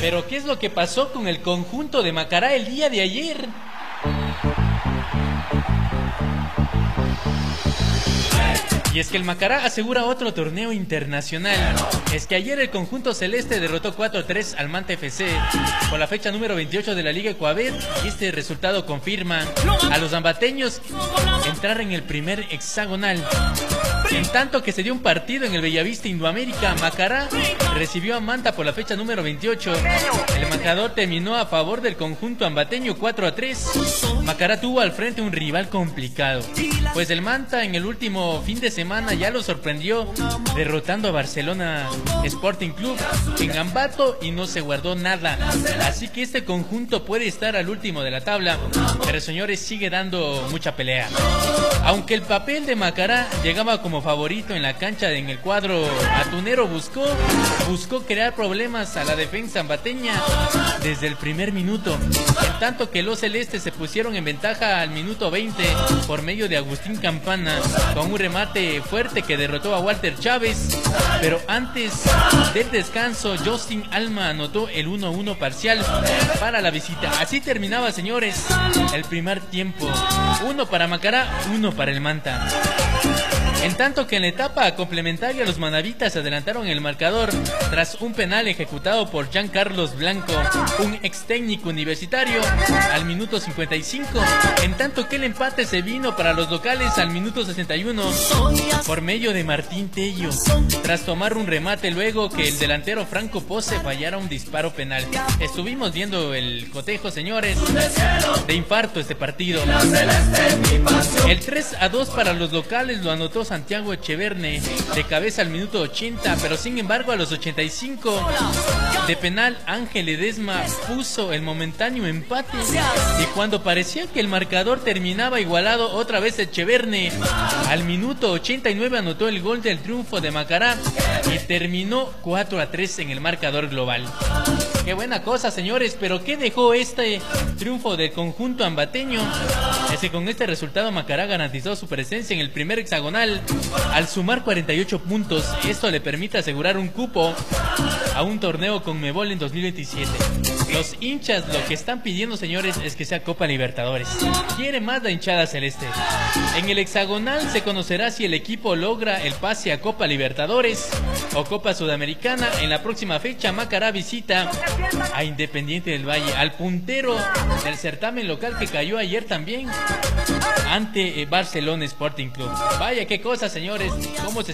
Pero ¿qué es lo que pasó con el conjunto de Macará el día de ayer? Y es que el Macará asegura otro torneo internacional. Es que ayer el conjunto celeste derrotó 4-3 al Manta FC por la fecha número 28 de la Liga Ecuabet, y este resultado confirma a los ambateños entrar en el primer hexagonal. En tanto que se dio un partido en el Bellavista Indoamérica, Macará recibió a Manta por la fecha número 28. El marcador terminó a favor del conjunto ambateño 4-3. Macará tuvo al frente un rival complicado, pues el Manta en el último fin de semana ya lo sorprendió derrotando a Barcelona Sporting Club en Ambato y no se guardó nada. Así que este conjunto puede estar al último de la tabla, pero señores, sigue dando mucha pelea. Aunque el papel de Macará llegaba como favorito en la cancha, en el cuadro atunero buscó crear problemas a la defensa ambateña desde el primer minuto, en tanto que los celestes se pusieron en ventaja al minuto 20 por medio de Agustín Campana con un remate fuerte que derrotó a Walter Chávez. Pero antes del descanso, Justin Alma anotó el 1-1 parcial para la visita. Así terminaba, señores, el primer tiempo. 1 para Macará, 1 para el Manta. En tanto que en la etapa complementaria los manavitas adelantaron el marcador tras un penal ejecutado por Jean Carlos Blanco, un ex técnico universitario, al minuto 55, en tanto que el empate se vino para los locales al minuto 61 por medio de Martín Tello, tras tomar un remate luego que el delantero Franco Pose fallara un disparo penal. Estuvimos viendo el cotejo, señores, de infarto este partido. El 3-2 para los locales lo anotó Santiago Echeverne de cabeza al minuto 80, pero sin embargo a los 85 de penal Ángel Ledesma puso el momentáneo empate, y cuando parecía que el marcador terminaba igualado, otra vez Echeverne al minuto 89 anotó el gol del triunfo de Macará y terminó 4-3 en el marcador global. Qué buena cosa, señores, pero ¿qué dejó este triunfo del conjunto ambateño? Es que con este resultado Macará garantizó su presencia en el primer hexagonal al sumar 48 puntos. Esto le permite asegurar un cupo a un torneo Conmebol en 2027. Los hinchas lo que están pidiendo, señores, es que sea Copa Libertadores. Quiere más la hinchada celeste. En el hexagonal se conocerá si el equipo logra el pase a Copa Libertadores o Copa Sudamericana. En la próxima fecha Macará visita a Independiente del Valle, al puntero del certamen local que cayó ayer también ante Barcelona Sporting Club. Vaya qué cosa, señores, cómo se